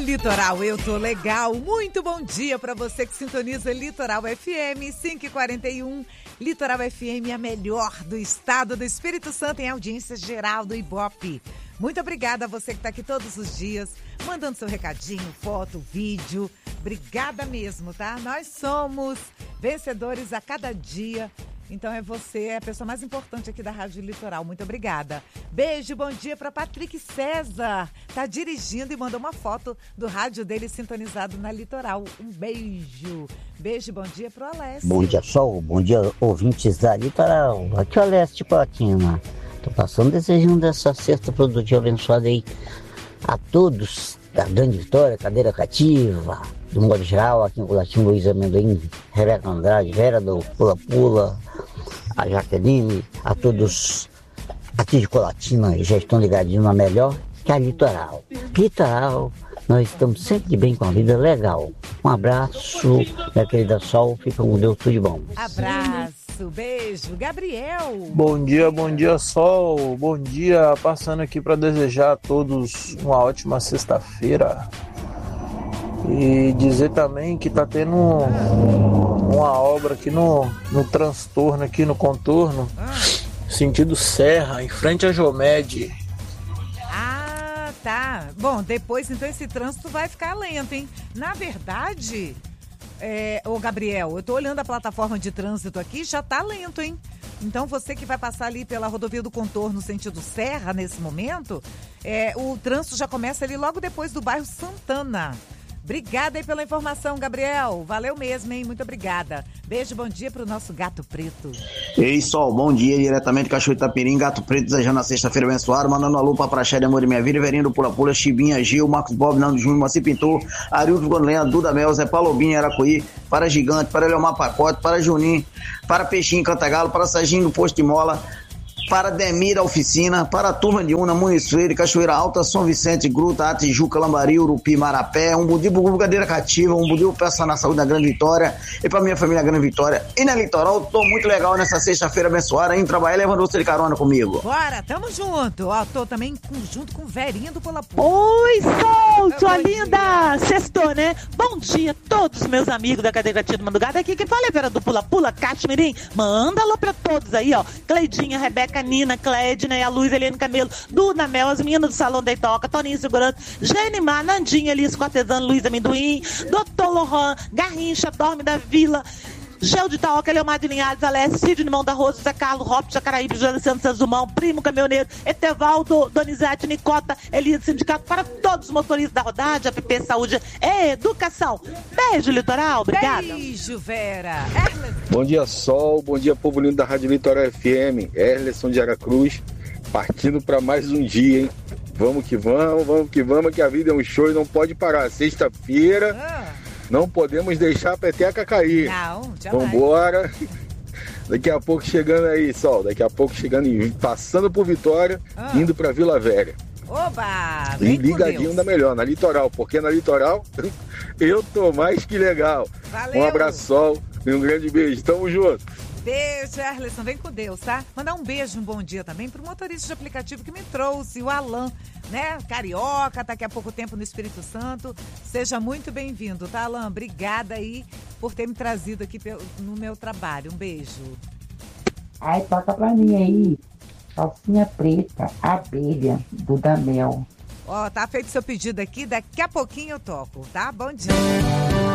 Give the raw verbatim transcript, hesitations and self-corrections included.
Litoral, eu tô legal. Muito bom dia para você que sintoniza Litoral F M cinco e quarenta e um. Litoral F M, a melhor do estado do Espírito Santo em audiência geral do Ibope. Muito obrigada a você que está aqui todos os dias, mandando seu recadinho, foto, vídeo. Obrigada mesmo, tá? Nós somos vencedores a cada dia. Então é você, é a pessoa mais importante aqui da Rádio Litoral. Muito obrigada. Beijo, bom dia para Patrick César. Tá dirigindo e mandou uma foto do rádio dele sintonizado na Litoral. Um beijo. Beijo, bom dia pro Alessio. Bom dia, Sol. Bom dia, ouvintes da Litoral. Aqui é o Alessio de Colatina. Tô passando desejando essa sexta produtiva abençoada aí a todos da Grande Vitória, Cadeira Cativa, do modo geral, aqui em Colatina, Luiz Amendoim, Rebeca Andrade, Vera do Pula Pula, a Jaqueline, a todos aqui de Colatina, já estão ligadinhos na melhor, que é a Litoral. Litoral, nós estamos sempre de bem com a vida, legal. Um abraço, minha querida Sol, fica com Deus, tudo de bom. Abraço, beijo. Gabriel. Bom dia, bom dia, Sol. Bom dia, passando aqui para desejar a todos uma ótima sexta-feira. E dizer também que tá tendo uma obra aqui no, no transtorno, aqui no contorno, sentido Serra, em frente à Jomed. Ah, tá. Bom, depois então esse trânsito vai ficar lento, hein? Na verdade, é, ô Gabriel, eu tô olhando a plataforma de trânsito aqui, já tá lento, hein? Então você que vai passar ali pela rodovia do contorno sentido Serra nesse momento, é, o trânsito já começa ali logo depois do bairro Santana. Obrigada aí pela informação, Gabriel. Valeu mesmo, hein? Muito obrigada. Beijo, bom dia pro nosso Gato Preto. Ei, Sol, bom dia, diretamente de Cachoeira Itapirim, Gato Preto, desejando a sexta-feira abençoada, mandando a lupa pra Praxé de Amor e Minha Vida, Verinho do Pula Pula, Chibinha, Gil, Marcos Bob, Nando Júnior, Maci Pintor, Arildo Gondelena, Duda Mel, Zé Paulo Binha, Aracuí, para Gigante, para Leomar Pacote, para Juninho, para Peixinho, Cantagalo, para Serginho do Posto de Mola, para Demira Oficina, para a Turma de Una, Muniz Freire, Cachoeira Alta, São Vicente, Gruta, Atijuca, Lambari, Urupi, Marapé, um budi pro Cadeira Cativa, um budi pro Peça na Saúde da Grande Vitória e para minha família Grande Vitória. E na Litoral, tô muito legal nessa sexta-feira abençoada, indo trabalhar levando você de carona comigo. Bora, tamo junto. Ó, tô também com, junto com o Verinho do Pula Pula. Oi, Sol, sua linda! Sextou, né? Bom dia a todos meus amigos da Cadeira Cativa do Madrugada. Aqui quem fala é Vera do Pula Pula, Cachemirim. Manda alô pra todos aí, ó. Cleidinha, Rebeca, Nina, Clédina e a Luz, Eliane Camelo, Duna Mel, as meninas do Salão da Itoca, Toninho Segurança, Genimar, Nandinha, Elis Cortesano, Luiz Amendoim, Doutor Lohan, Garrincha, Dorme da Vila, Gel de Itaoca, Leomar de Linhares, Alessio, Cid de Mão da Rosa, Zé Carlos, Hop, Jacaraíbe, José Santos Sanzumão, Primo Caminhoneiro, Etevaldo, Donizete, Nicota, Elias Sindicato, para todos os motoristas da Rodade, A P P Saúde e Educação. Beijo, Litoral, obrigada. Beijo, Vera. Bom dia, Sol, bom dia, povo lindo da Rádio Litoral F M, Erleson de Aracruz, partindo para mais um dia, hein? Vamos que vamos, vamos que vamos, que a vida é um show e não pode parar. Sexta-feira... Ah. Não podemos deixar a peteca cair. Não, jamais. Vambora. Daqui a pouco chegando aí, Sol. Daqui a pouco chegando e passando por Vitória, ah. indo pra Vila Velha. Oba! E ligadinho da melhor, na Litoral. Porque na Litoral eu tô mais que legal. Valeu. Um abraço, Sol. E um grande beijo. Tamo junto. Beijo, Erleson. Vem com Deus, tá? Mandar um beijo, um bom dia também pro motorista de aplicativo que me trouxe, o Alan, né? Carioca, tá aqui há pouco tempo no Espírito Santo. Seja muito bem-vindo, tá, Alan? Obrigada aí por ter me trazido aqui no meu trabalho. Um beijo. Ai, toca pra mim aí. Calcinha preta, abelha, do Damel. Ó, tá feito seu pedido aqui, daqui a pouquinho eu toco, tá? Bom dia.